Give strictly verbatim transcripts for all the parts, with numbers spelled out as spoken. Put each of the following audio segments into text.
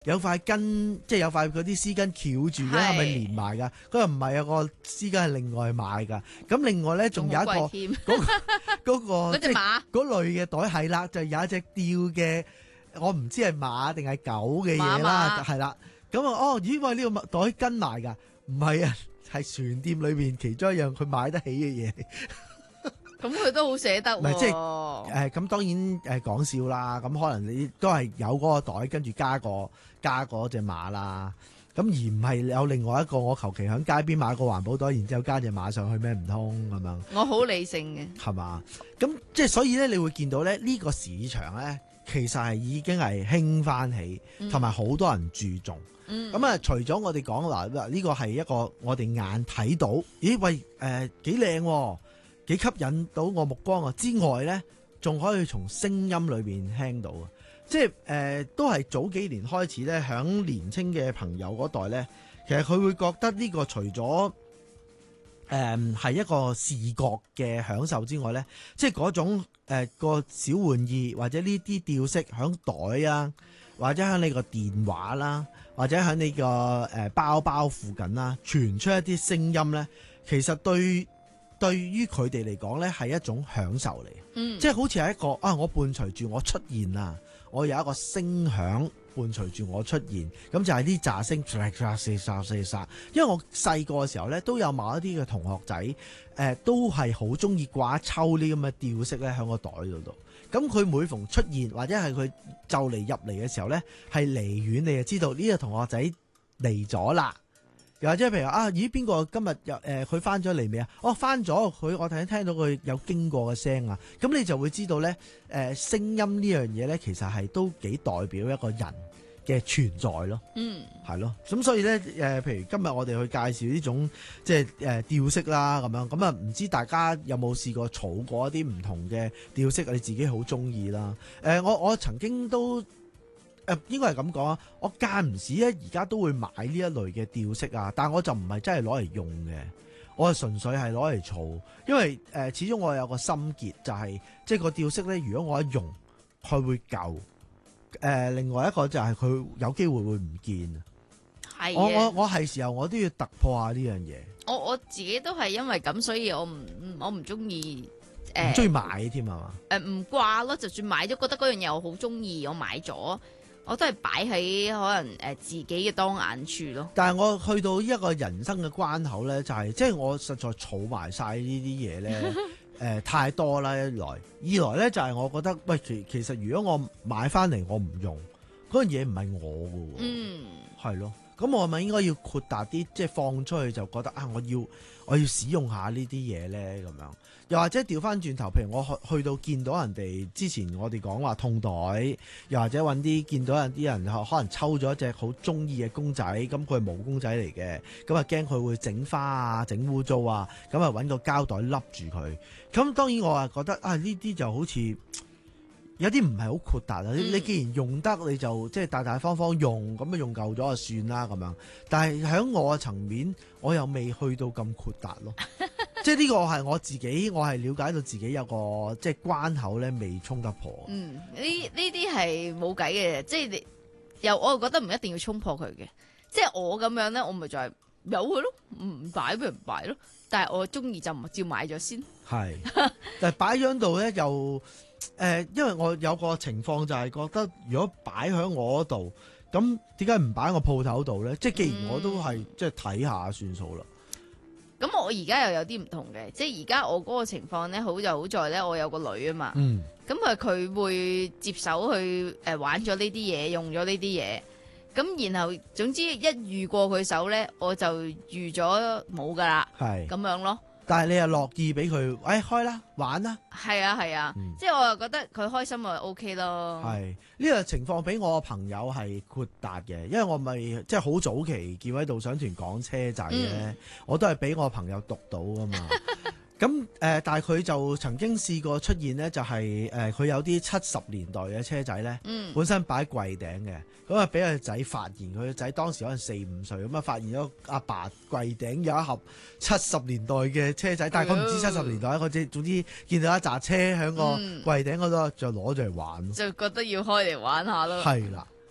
有塊巾，即係有塊嗰啲絲巾翹住嘅，係咪連埋㗎？佢話唔係啊，個絲巾係另外買㗎。咁另外咧，仲有一個嗰嗰個即係嗰類嘅袋係啦，就有一隻吊嘅，我唔知係馬定係狗嘅嘢啦，係啦。咁啊，哦，咦？喂，呢個袋跟埋㗎？唔係啊，係船店裏邊其中一樣佢買得起嘅嘢。 咁佢都好捨得喎。 唔係即係誒咁當然誒講笑啦。咁可能你都係有嗰個袋，跟住加個加嗰隻馬啦。咁而唔係有另外一個我求其喺街邊買個環保袋，然之後加隻馬上去咩唔通咁樣？ 我好理性嘅。係嘛？咁即係所以咧，你會見到咧呢個市場咧，其實係已經係興翻起，同埋好多人注重。咁啊、嗯，除咗我哋講嗱呢個係一個我哋眼睇到，咦喂誒幾靚喎！幾吸引到我目光啊！之外咧，仲可以從聲音裏邊聽到啊！即係誒、呃，都係早幾年開始咧，響年青嘅朋友嗰代咧，其實佢會覺得呢個除咗誒係一個視覺嘅享受之外咧，即係嗰種誒、呃、個小玩意或者呢啲吊飾響袋啊，或者響你個電話啦，或者響你個誒包包附近啦，傳出一啲聲音咧，其實對。對於佢哋嚟講呢係一種享受嚟，嗯、即係好似係一個啊，我伴隨住我出現啊，我有一個聲響伴隨住我出現，咁就係啲炸聲，因為我細個嘅時候呢，都有某一啲嘅同學仔，誒、呃、都係好中意掛一抽呢咁嘅吊飾呢喺個袋度度，咁佢每逢出現或者係佢就嚟入嚟嘅時候呢，係離遠你就知道呢個同學仔嚟咗啦。又或者譬如啊，咦邊個今日又誒佢翻咗嚟未啊？哦翻咗，佢我頭先聽到佢有經過嘅聲啊，咁你就會知道咧誒、呃、聲音呢樣嘢咧，其實係都幾代表一個人嘅存在咯。嗯，係咯。咁所以咧誒、呃，譬如今日我哋去介紹呢種即係誒吊飾啦咁樣，咁啊唔知大家有冇試過儲過一啲唔同嘅吊飾，你自己好中意啦？誒、呃、我我曾經都。誒應該係咁講啊！我間唔時咧，而家都會買呢一類嘅吊飾啊，但係我就唔係真係攞嚟用嘅，我係純粹係攞嚟儲，因為誒、呃、始終我有個心結，就係、是、即係個吊飾咧，如果我一用，佢會舊。誒、呃，另外一個就係佢有機會會唔見。係的我我我係時候我都要突破下呢樣嘢。 我我自己都係因為咁，所以我唔我唔中意。 唔中意買添係嘛？ 誒唔掛咯，就算買咗，覺得嗰樣嘢我好中意，我買咗。我都係擺喺可能誒自己嘅當眼處咯。但係我去到一個人生嘅關口咧，就係即係我實在儲埋晒呢啲嘢咧，誒、呃、太多啦。一來，二來咧就係我覺得，喂，其其實如果我買翻嚟我唔用，嗰樣嘢唔係我㗎喎。嗯，係咯。咁我係咪應該要豁達啲，即係放出去就覺得啊，我要我要使用下呢啲嘢咧咁樣。又或者調翻轉頭，譬如我去去到見到人哋之前我哋講話痛袋，又或者揾啲見到有啲人可能抽咗一隻好中意嘅公仔，咁佢係毛公仔嚟嘅，咁啊驚佢會整花啊、整污糟啊，咁啊揾個膠袋笠住佢。咁當然我啊覺得啊呢啲就好似有啲唔係好豁達啊！嗯、你既然用得，你就即係大大方方用，咁啊用夠咗就算啦咁樣。但係喺我嘅層面，我又未去到咁豁達咯。即係呢個係我自己，我係了解到自己有個即係關口咧，未衝得破。 嗯，呢呢啲係冇計嘅，即係你又我又覺得唔一定要衝破佢嘅。即係我咁樣咧，我咪就係由佢咯，唔擺咪唔擺咯。但係我中意就唔照買咗先。係， 但係擺喺度咧又誒、呃，因為我有個情況就係覺得，如果擺喺我嗰度，咁點解唔擺喺我鋪頭度咧？即係既然我都係、嗯、即係睇下算數啦。 咁我而家又有啲唔同嘅，即係而家我嗰個情況咧，好就好在咧，我有個女啊嘛。嗯。咁佢佢會接手去誒玩咗呢啲嘢，用咗呢啲嘢。咁然後總之一遇過佢手咧，我就預咗冇噶啦。係。咁樣咯。 但係你又樂意俾佢，誒開啦，玩啦。 係啊係啊，嗯、即係我又覺得佢開心就 O K 咯。係呢、呢個情況俾我朋友係豁達嘅，因為我咪即係好早期見喺導賞團講車仔嘅，嗯、我都係俾我朋友讀到噶嘛。咁誒、呃，但係佢就曾經試過出現呢，就係誒佢有啲七十年代嘅車仔咧，嗯、本身擺喺櫃頂嘅，咁啊俾佢仔發現，佢個仔當時可能四五歲，咁啊發現咗阿爸櫃頂有一盒七十年代嘅車仔，但係佢唔知七十年代，佢即總之見到一紮車喺個櫃頂嗰度，就攞住嚟玩， 就覺得要開嚟玩下咯。 係啦。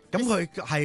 咁佢係